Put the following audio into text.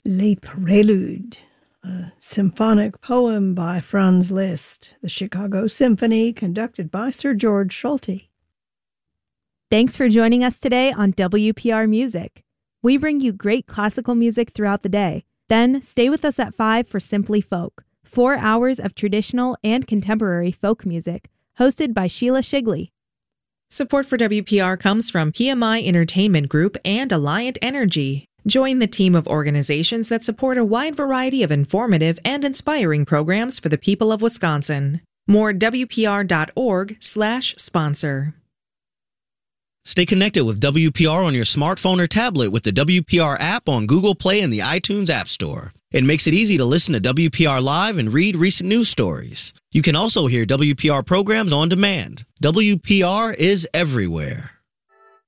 Les Préludes, a symphonic poem by Franz Liszt, the Chicago Symphony, conducted by Sir George Solti. Thanks for joining us today on WPR Music. We bring you great classical music throughout the day. Then stay with us at 5 for Simply Folk, 4 hours of traditional and contemporary folk music, hosted by Sheila Shigley. Support for WPR comes from PMI Entertainment Group and Alliant Energy. Join the team of organizations that support a wide variety of informative and inspiring programs for the people of Wisconsin. More at WPR.org/sponsor. Stay connected with WPR on your smartphone or tablet with the WPR app on Google Play and the iTunes App Store. It makes it easy to listen to WPR Live and read recent news stories. You can also hear WPR programs on demand. WPR is everywhere.